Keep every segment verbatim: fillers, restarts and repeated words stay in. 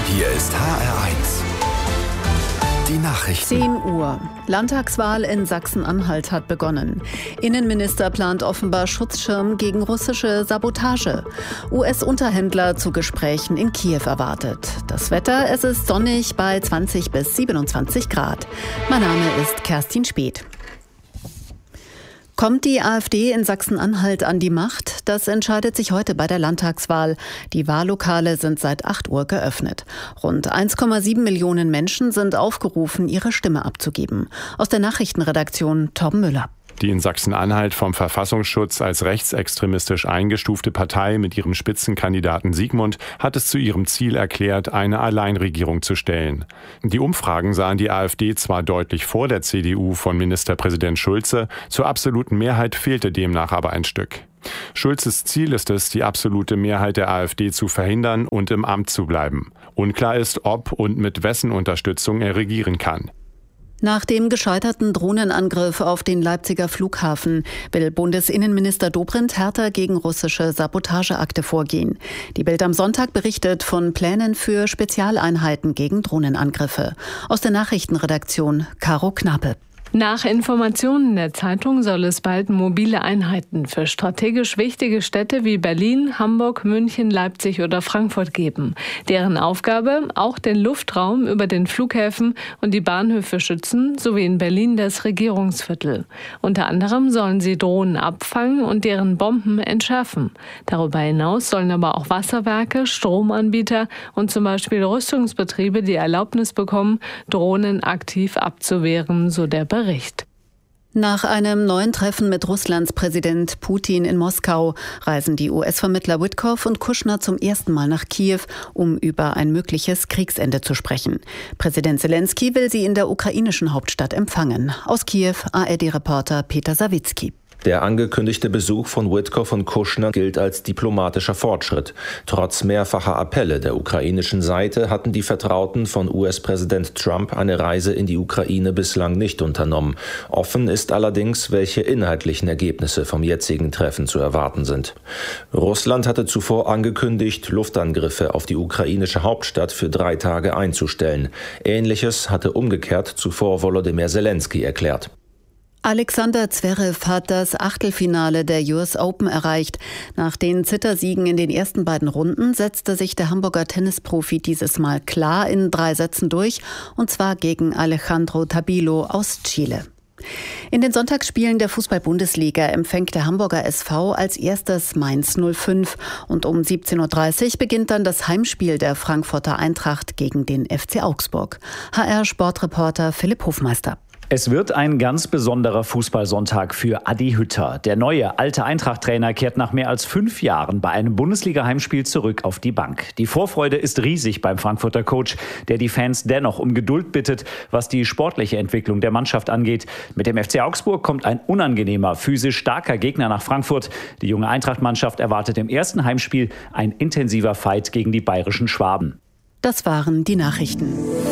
Hier ist H R eins. Die Nachrichten. zehn Uhr. Landtagswahl in Sachsen-Anhalt hat begonnen. Innenminister plant offenbar Schutzschirm gegen russische Sabotage. U S-Unterhändler zu Gesprächen in Kiew erwartet. Das Wetter, es ist sonnig bei zwanzig bis siebenundzwanzig Grad. Mein Name ist Kerstin Speth. Kommt die AfD in Sachsen-Anhalt an die Macht? Das entscheidet sich heute bei der Landtagswahl. Die Wahllokale sind seit acht Uhr geöffnet. Rund eins Komma sieben Millionen Menschen sind aufgerufen, ihre Stimme abzugeben. Aus der Nachrichtenredaktion Torben Müller. Die in Sachsen-Anhalt vom Verfassungsschutz als rechtsextremistisch eingestufte Partei mit ihrem Spitzenkandidaten Siegmund hat es zu ihrem Ziel erklärt, eine Alleinregierung zu stellen. Die Umfragen sahen die AfD zwar deutlich vor der C D U von Ministerpräsident Schulze, zur absoluten Mehrheit fehlte demnach aber ein Stück. Schulzes Ziel ist es, die absolute Mehrheit der AfD zu verhindern und im Amt zu bleiben. Unklar ist, ob und mit wessen Unterstützung er regieren kann. Nach dem gescheiterten Drohnenangriff auf den Leipziger Flughafen will Bundesinnenminister Dobrindt härter gegen russische Sabotageakte vorgehen. Die Bild am Sonntag berichtet von Plänen für Spezialeinheiten gegen Drohnenangriffe. Aus der Nachrichtenredaktion Caro Knappe. Nach Informationen der Zeitung soll es bald mobile Einheiten für strategisch wichtige Städte wie Berlin, Hamburg, München, Leipzig oder Frankfurt geben. Deren Aufgabe, auch den Luftraum über den Flughäfen und die Bahnhöfe schützen, sowie in Berlin das Regierungsviertel. Unter anderem sollen sie Drohnen abfangen und deren Bomben entschärfen. Darüber hinaus sollen aber auch Wasserwerke, Stromanbieter und zum Beispiel Rüstungsbetriebe die Erlaubnis bekommen, Drohnen aktiv abzuwehren, so der Bericht. Nach einem neuen Treffen mit Russlands Präsident Putin in Moskau reisen die U S-Vermittler Witkoff und Kushner zum ersten Mal nach Kiew, um über ein mögliches Kriegsende zu sprechen. Präsident Zelensky will sie in der ukrainischen Hauptstadt empfangen. Aus Kiew A R D-Reporter Peter Sawicki. Der angekündigte Besuch von Witkoff und Kushner gilt als diplomatischer Fortschritt. Trotz mehrfacher Appelle der ukrainischen Seite hatten die Vertrauten von U S-Präsident Trump eine Reise in die Ukraine bislang nicht unternommen. Offen ist allerdings, welche inhaltlichen Ergebnisse vom jetzigen Treffen zu erwarten sind. Russland hatte zuvor angekündigt, Luftangriffe auf die ukrainische Hauptstadt für drei Tage einzustellen. Ähnliches hatte umgekehrt zuvor Volodymyr Zelensky erklärt. Alexander Zverev hat das Achtelfinale der U S Open erreicht. Nach den Zittersiegen in den ersten beiden Runden setzte sich der Hamburger Tennisprofi dieses Mal klar in drei Sätzen durch, und zwar gegen Alejandro Tabilo aus Chile. In den Sonntagsspielen der Fußball-Bundesliga empfängt der Hamburger S V als erstes Mainz null fünf und um siebzehn Uhr dreißig beginnt dann das Heimspiel der Frankfurter Eintracht gegen den F C Augsburg. H R-Sportreporter Philipp Hofmeister. Es wird ein ganz besonderer Fußballsonntag für Adi Hütter. Der neue, alte Eintracht-Trainer kehrt nach mehr als fünf Jahren bei einem Bundesliga-Heimspiel zurück auf die Bank. Die Vorfreude ist riesig beim Frankfurter Coach, der die Fans dennoch um Geduld bittet, was die sportliche Entwicklung der Mannschaft angeht. Mit dem F C Augsburg kommt ein unangenehmer, physisch starker Gegner nach Frankfurt. Die junge Eintracht-Mannschaft erwartet im ersten Heimspiel ein intensiver Fight gegen die bayerischen Schwaben. Das waren die Nachrichten.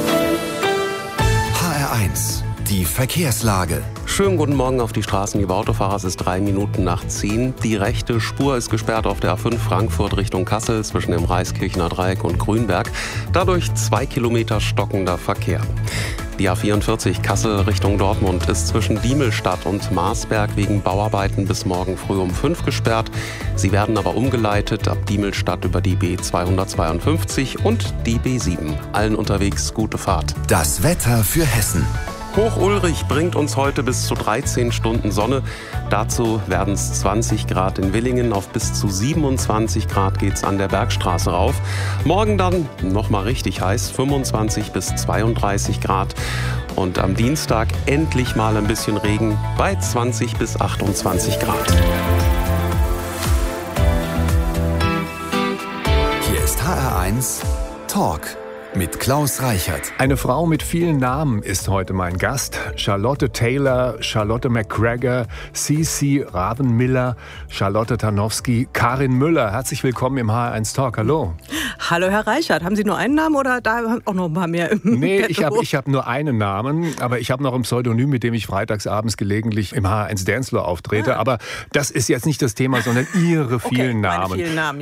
H R eins. Die Verkehrslage. Schönen guten Morgen auf die Straßen. Liebe Autofahrer, es ist drei Minuten nach zehn. Die rechte Spur ist gesperrt auf der A fünf Frankfurt Richtung Kassel zwischen dem Reiskirchener Dreieck und Grünberg. Dadurch zwei Kilometer stockender Verkehr. Die A vierundvierzig Kassel Richtung Dortmund ist zwischen Diemelstadt und Marsberg wegen Bauarbeiten bis morgen früh um fünf gesperrt. Sie werden aber umgeleitet ab Diemelstadt über die B zweihundertzweiundfünfzig und die B sieben. Allen unterwegs gute Fahrt. Das Wetter für Hessen. Hoch Ulrich bringt uns heute bis zu dreizehn Stunden Sonne. Dazu werden es zwanzig Grad in Willingen. Auf bis zu siebenundzwanzig Grad geht's an der Bergstraße rauf. Morgen dann nochmal richtig heiß, fünfundzwanzig bis zweiunddreißig Grad. Und am Dienstag endlich mal ein bisschen Regen bei zwanzig bis achtundzwanzig Grad. Hier ist H R eins Talk mit Klaus Reichert. Eine Frau mit vielen Namen ist heute mein Gast. Charlotte Taylor, Charlotte McGregor, Cici Ravenmiller, Charlotte Tarnowski, Karin Müller. Herzlich willkommen im H R eins Talk. Hallo. Hallo Herr Reichert. Haben Sie nur einen Namen oder da auch noch ein paar mehr? Im nee, Petto? ich habe ich hab nur einen Namen, aber ich habe noch ein Pseudonym, mit dem ich freitagsabends gelegentlich im H R eins Dancefloor auftrete. Ah. Aber das ist jetzt nicht das Thema, sondern Ihre vielen okay, Namen. Meine vielen Namen, ja.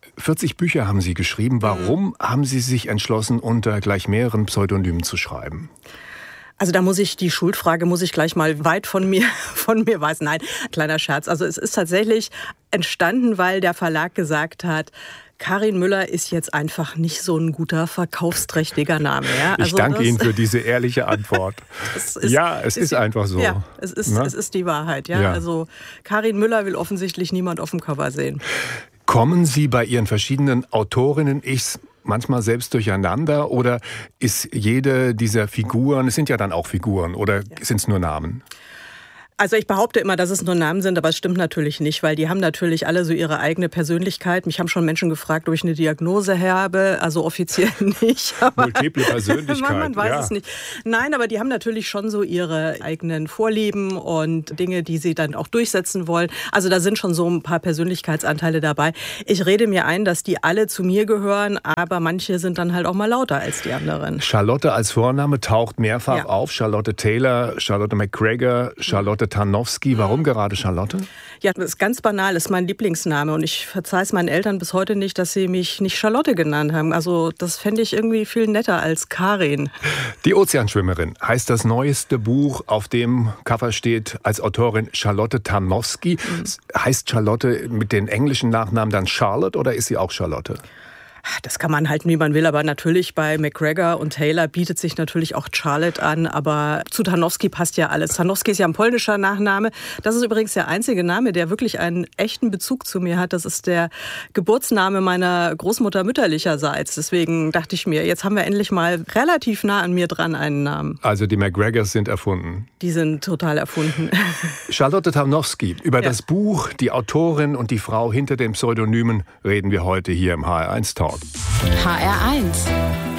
vierzig Bücher haben Sie geschrieben. Warum mhm. haben Sie sich entschlossen, unter gleich mehreren Pseudonymen zu schreiben? Also da muss ich, die Schuldfrage muss ich gleich mal weit von mir, von mir weisen. Nein, kleiner Scherz. Also es ist tatsächlich entstanden, weil der Verlag gesagt hat, Karin Müller ist jetzt einfach nicht so ein guter verkaufsträchtiger Name. Ja? Also ich danke Ihnen für diese ehrliche Antwort. ist, ja, es ist, ist einfach so. Ja, es ist, es ist die Wahrheit. Ja? Ja. Also Karin Müller will offensichtlich niemand auf dem Cover sehen. Kommen Sie bei Ihren verschiedenen Autorinnen-Ichs manchmal selbst durcheinander oder ist jede dieser Figuren, es sind ja dann auch Figuren oder ja. sind es nur Namen? Also ich behaupte immer, dass es nur Namen sind, aber es stimmt natürlich nicht, weil die haben natürlich alle so ihre eigene Persönlichkeit. Mich haben schon Menschen gefragt, ob ich eine Diagnose habe, also offiziell nicht. Multiple Persönlichkeit, man weiß ja. es nicht. Nein, aber die haben natürlich schon so ihre eigenen Vorlieben und Dinge, die sie dann auch durchsetzen wollen. Also da sind schon so ein paar Persönlichkeitsanteile dabei. Ich rede mir ein, dass die alle zu mir gehören, aber manche sind dann halt auch mal lauter als die anderen. Charlotte als Vorname taucht mehrfach ja. auf. Charlotte Taylor, Charlotte McGregor, Charlotte Tarnowski. Warum gerade Charlotte? Ja, das ist ganz banal, ist mein Lieblingsname und ich verzeihe es meinen Eltern bis heute nicht, dass sie mich nicht Charlotte genannt haben. Also das fände ich irgendwie viel netter als Karin. Die Ozeanschwimmerin heißt das neueste Buch, auf dem Cover steht als Autorin Charlotte Tarnowski. Mhm. Heißt Charlotte mit den englischen Nachnamen dann Charlotte oder ist sie auch Charlotte? Das kann man halten, wie man will, aber natürlich bei McGregor und Taylor bietet sich natürlich auch Charlotte an, aber zu Tarnowski passt ja alles. Tarnowski ist ja ein polnischer Nachname. Das ist übrigens der einzige Name, der wirklich einen echten Bezug zu mir hat. Das ist der Geburtsname meiner Großmutter mütterlicherseits. Deswegen dachte ich mir, jetzt haben wir endlich mal relativ nah an mir dran einen Namen. Also die McGregors sind erfunden? Die sind total erfunden. Charlotte Tarnowski, über ja. das Buch, die Autorin und die Frau hinter den Pseudonymen reden wir heute hier im H R eins Talk. H R eins